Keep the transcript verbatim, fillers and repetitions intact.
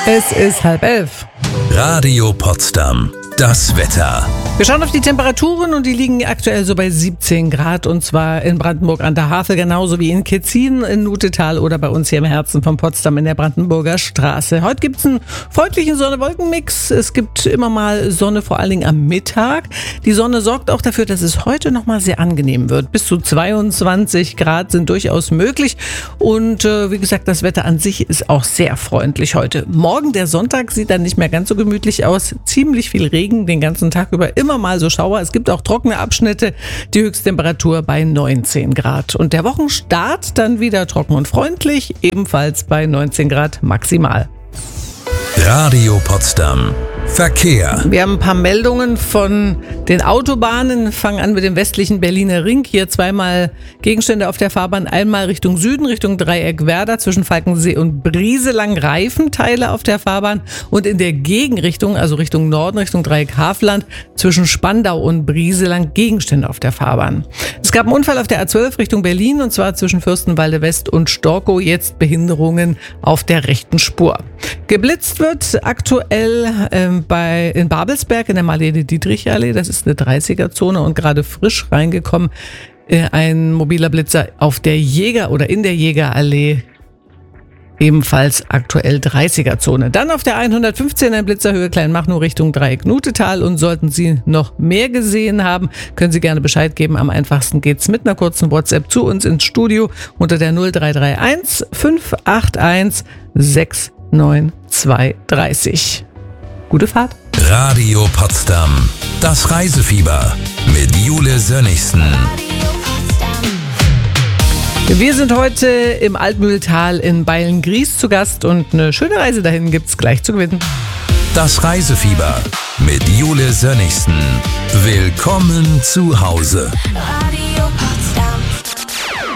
Es ist halb elf. Radio Potsdam. Das Wetter. Wir schauen auf die Temperaturen und die liegen aktuell so bei siebzehn Grad und zwar in Brandenburg an der Havel, genauso wie in Ketzin, in Nutetal oder bei uns hier im Herzen von Potsdam in der Brandenburger Straße. Heute gibt es einen freundlichen Sonne-Wolken-Mix. Es gibt immer mal Sonne, vor allen Dingen am Mittag. Die Sonne sorgt auch dafür, dass es heute nochmal sehr angenehm wird. Bis zu zweiundzwanzig Grad sind durchaus möglich und äh, wie gesagt, das Wetter an sich ist auch sehr freundlich heute. Morgen, der Sonntag, sieht dann nicht mehr ganz so gemütlich aus. Ziemlich viel Regen den ganzen Tag über, immer mal so Schauer. Es gibt auch trockene Abschnitte. Die Höchsttemperatur bei neunzehn Grad. Und der Wochenstart dann wieder trocken und freundlich, ebenfalls bei neunzehn Grad maximal. Radio Potsdam. Verkehr. Wir haben ein paar Meldungen von den Autobahnen. Fangen an mit dem westlichen Berliner Ring. Hier zweimal Gegenstände auf der Fahrbahn. Einmal Richtung Süden, Richtung Dreieck Werder, zwischen Falkensee und Brieselang Reifenteile auf der Fahrbahn. Und in der Gegenrichtung, also Richtung Norden, Richtung Dreieck Havelland, zwischen Spandau und Brieselang Gegenstände auf der Fahrbahn. Es gab einen Unfall auf der A zwölf Richtung Berlin und zwar zwischen Fürstenwalde West und Storkow. Jetzt Behinderungen auf der rechten Spur. Geblitzt wird aktuell ähm, bei, in Babelsberg in der Marlene-Dietrich-Allee. Das ist eine dreißiger-Zone und gerade frisch reingekommen. Äh, ein mobiler Blitzer auf der Jäger- oder in der Jägerallee. Ebenfalls aktuell dreißiger-Zone. Dann auf der hundertfünfzehn ein Blitzer Höhe Kleinmachnow Richtung Dreieck Nutetal. Und sollten Sie noch mehr gesehen haben, können Sie gerne Bescheid geben. Am einfachsten geht's mit einer kurzen WhatsApp zu uns ins Studio unter der null drei drei eins fünf acht eins sechs neun zwei drei null. Gute Fahrt. Radio Potsdam. Das Reisefieber mit Jule Sönnigsen. Wir sind heute im Altmühltal in Beilngries zu Gast und eine schöne Reise dahin gibt's gleich zu gewinnen. Das Reisefieber mit Jule Sönnigsen. Willkommen zu Hause. Radio